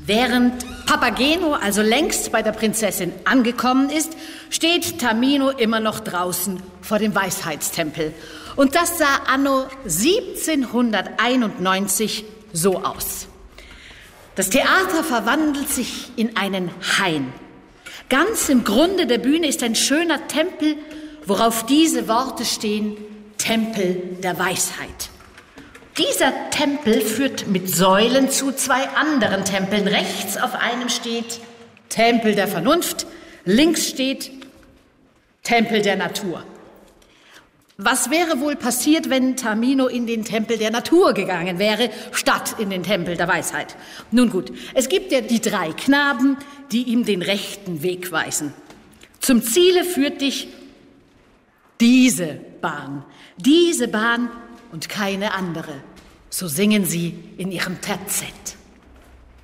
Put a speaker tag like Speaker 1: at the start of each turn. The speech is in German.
Speaker 1: Während Papageno also längst bei der Prinzessin angekommen ist, steht Tamino immer noch draußen vor dem Weisheitstempel. Und das sah anno 1791 so aus. Das Theater verwandelt sich in einen Hain. Ganz im Grunde der Bühne ist ein schöner Tempel, worauf diese Worte stehen: Tempel der Weisheit. Dieser Tempel führt mit Säulen zu zwei anderen Tempeln. Rechts auf einem steht Tempel der Vernunft, links steht Tempel der Natur. Was wäre wohl passiert, wenn Tamino in den Tempel der Natur gegangen wäre, statt in den Tempel der Weisheit? Nun gut, es gibt ja die 3 Knaben, die ihm den rechten Weg weisen. Zum Ziele führt dich diese Bahn und keine andere. So singen sie in ihrem Terzett.